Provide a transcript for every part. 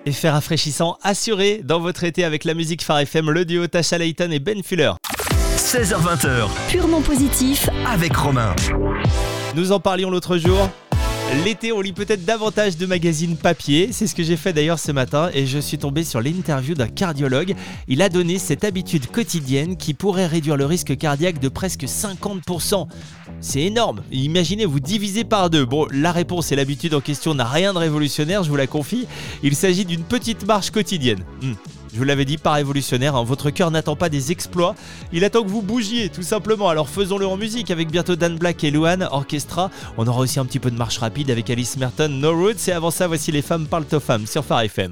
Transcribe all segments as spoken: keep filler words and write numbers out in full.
Effet rafraîchissant assuré dans votre été avec la musique Phare F M, le duo Tasha Layton et Ben Fuller. seize heures vingt, Purement positif avec Romain. Nous en parlions l'autre jour. L'été, on lit peut-être davantage de magazines papier. C'est ce que j'ai fait d'ailleurs ce matin et je suis tombé sur l'interview d'un cardiologue. Il a donné cette habitude quotidienne qui pourrait réduire le risque cardiaque de presque cinquante pour cent. C'est énorme. Imaginez, vous divisez par deux. Bon, la réponse et l'habitude en question n'a rien de révolutionnaire, je vous la confie. Il s'agit d'une petite marche quotidienne. Hmm. Je vous l'avais dit, pas révolutionnaire, hein. Votre cœur n'attend pas des exploits, il attend que vous bougiez, tout simplement. Alors faisons-le en musique avec bientôt Dan Black et Luan Orchestra. On aura aussi un petit peu de marche rapide avec Alice Merton, No Roots. Et avant ça, voici Les Femmes Parlent aux Femmes sur Phare F M.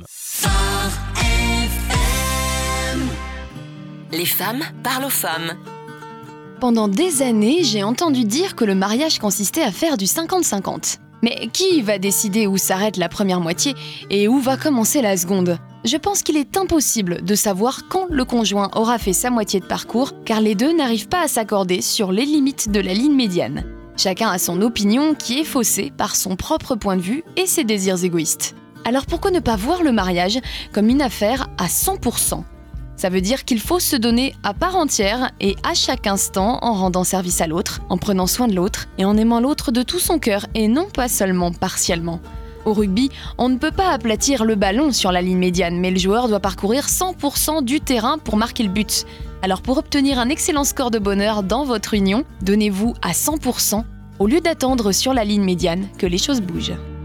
Les femmes parlent aux femmes. Pendant des années, j'ai entendu dire que le mariage consistait à faire du cinquante cinquante. Mais qui va décider où s'arrête la première moitié et où va commencer la seconde ? Je pense qu'il est impossible de savoir quand le conjoint aura fait sa moitié de parcours, car les deux n'arrivent pas à s'accorder sur les limites de la ligne médiane. Chacun a son opinion qui est faussée par son propre point de vue et ses désirs égoïstes. Alors pourquoi ne pas voir le mariage comme une affaire à cent pour cent ? Ça veut dire qu'il faut se donner à part entière et à chaque instant en rendant service à l'autre, en prenant soin de l'autre et en aimant l'autre de tout son cœur et non pas seulement partiellement. Au rugby, on ne peut pas aplatir le ballon sur la ligne médiane, mais le joueur doit parcourir cent pour cent du terrain pour marquer le but. Alors pour obtenir un excellent score de bonheur dans votre union, donnez-vous à cent pour cent au lieu d'attendre sur la ligne médiane que les choses bougent.